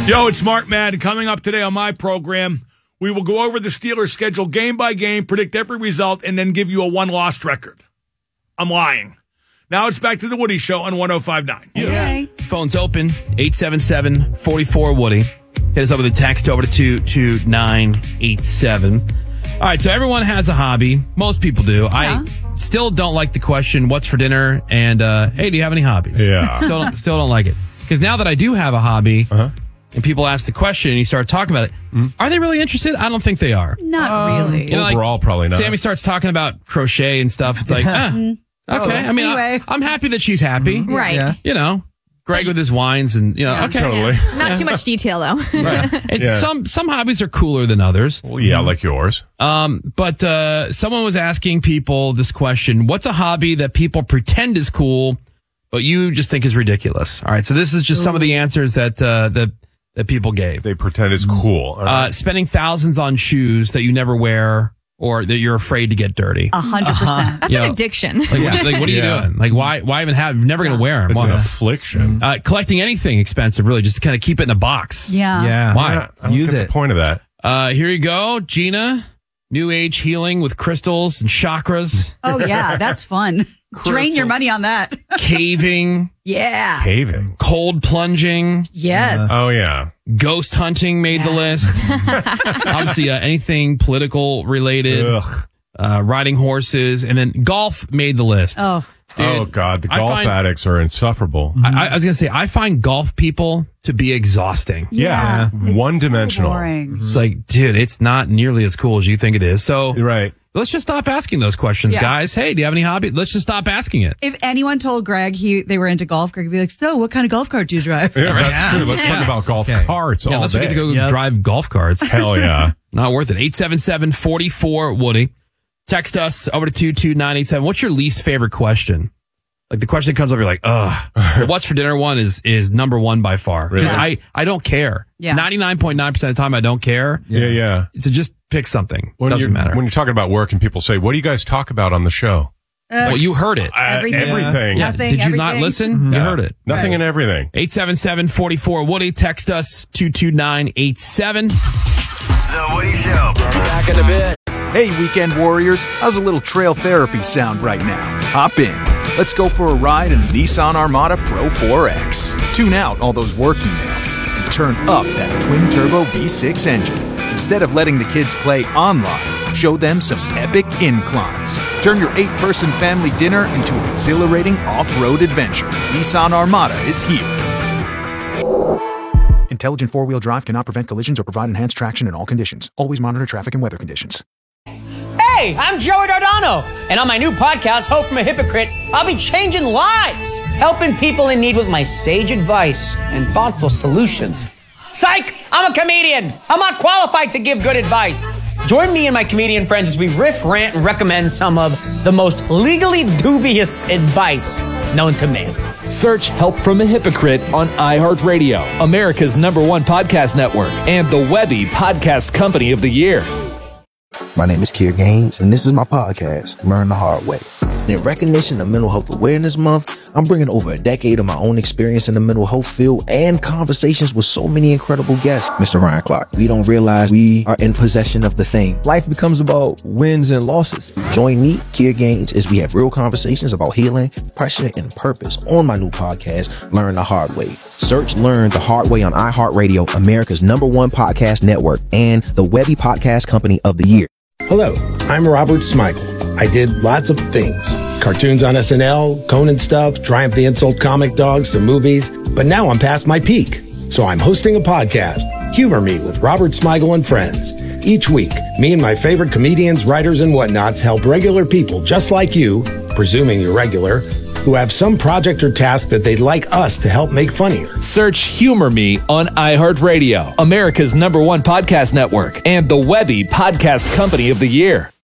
Yo, it's Mark Madden. Coming up today on my program, we will go over the Steelers' schedule game by game, predict every result, and then give you a one-loss record. I'm lying. Now it's back to the Woody Show on 105.9. Okay. Phone's open, 877-44-WOODY. Hit us up with a text over to 22987. All right, so everyone has a hobby. Most people do. Yeah. I still don't like the question, what's for dinner? And, hey, do you have any hobbies? Yeah. Still don't like it. Because now that I do have a hobby, and people ask the question and you start talking about it, are they really interested? I don't think they are. Not really. You know, Overall, probably not. Sammy starts talking about crochet and stuff. It's like, okay. I mean, Anyway. I'm happy that she's happy. Right. Yeah. You know, Greg with his wines and, okay. Totally. Not too much detail, though. Right. And Yeah. some hobbies are cooler than others. Well, yeah, like yours. But someone was asking people this question: what's a hobby that people pretend is cool, but you just think is ridiculous? All right, so this is just some of the answers that that people gave. They pretend it's cool. All right. Spending thousands on shoes that you never wear or that you're afraid to get dirty. 100%. That's You an know, addiction. Like, what are you Yeah. doing? Like, why even have? You're never going to wear them. It's an Why? affliction. Collecting anything expensive, really, just to kind of keep it in a box. Yeah. Why? I don't Use get it. the point of that. Here you go, Gina. New age healing with crystals and chakras, Oh, yeah. That's fun. Drain your money on that. caving, Yeah. Caving. cold plunging, Yes. Oh, yeah. ghost hunting made the list. Obviously, anything political related, Ugh. riding horses, and then golf made the list. Oh. Dude, Oh, God. The I golf find- addicts are insufferable. I was going to say, I find golf people to be exhausting. Yeah. It's One-dimensional. So boring. It's like, dude, it's not nearly as cool as you think it is. So Right. let's just stop asking those questions, Yeah. guys. Hey, do you have any hobby? Let's just stop asking it. If anyone told Greg they were into golf, Greg would be like, so what kind of golf cart do you drive? Yeah, that's true. Let's Yeah. talk about golf Okay. carts Yeah, all let's day. get to go Yep. drive golf carts. Hell yeah. Not worth it. 877-44-WOODY. Text us over to 22987. What's your least favorite question? Like the question that comes up, you're like, ugh. The what's for dinner one is number one by far. Because I don't care. Yeah. 99.9% of the time I don't care. Yeah. So just pick something. When Doesn't you're- matter. When you're talking about work and people say, what do you guys talk about on the show? Well, you heard it. Everything. Everything. Yeah. Nothing, Did you not everything. listen? You heard it. Nothing and everything. 877-44-WOODY. Text us 22987. The Woody Show. Back in a bit. Hey, weekend warriors, how's a little trail therapy sound right now? Hop in. Let's go for a ride in the Nissan Armada Pro 4X. Tune out all those work emails and turn up that twin-turbo V6 engine. Instead of letting the kids play online, show them some epic inclines. Turn your 8-person family dinner into an exhilarating off-road adventure. Nissan Armada is here. Intelligent four-wheel drive cannot prevent collisions or provide enhanced traction in all conditions. Always monitor traffic and weather conditions. Hey, I'm Joey Dardano, and on my new podcast, Hope from a Hypocrite, I'll be changing lives, helping people in need with my sage advice and thoughtful solutions. Psych! I'm a comedian. I'm not qualified to give good advice. Join me and my comedian friends as we riff, rant, and recommend some of the most legally dubious advice known to man. Search Help from a Hypocrite on iHeartRadio, America's #1 podcast network, and the Webby Podcast Company of the Year. My name is Kier Gaines, and this is my podcast, Learn the Hard Way. In recognition of Mental Health Awareness Month, I'm bringing over a decade of my own experience in the mental health field and conversations with so many incredible guests. Mr. Ryan Clark, we don't realize we are in possession of the thing. Life becomes about wins and losses. Join me, Kier Gaines, as we have real conversations about healing, pressure, and purpose on my new podcast, Learn the Hard Way. Search Learn the Hard Way on iHeartRadio, America's #1 podcast network, and the Webby Podcast Company of the Year. Hello, I'm Robert Smigel. I did lots of things. Cartoons on SNL, Conan stuff, Triumph the Insult Comic Dog, some movies. But now I'm past my peak. So I'm hosting a podcast, Humor Me with Robert Smigel and Friends. Each week, me and my favorite comedians, writers, and whatnots help regular people just like you, presuming you're regular, who have some project or task that they'd like us to help make funnier. Search Humor Me on iHeartRadio, America's #1 podcast network, and the Webby Podcast Company of the Year.